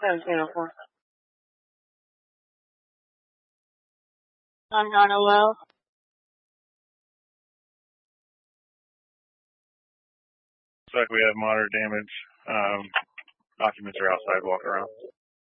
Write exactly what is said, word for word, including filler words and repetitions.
That's beautiful. I'm not well. Looks like we have moderate damage. Um, documents are outside, walk around.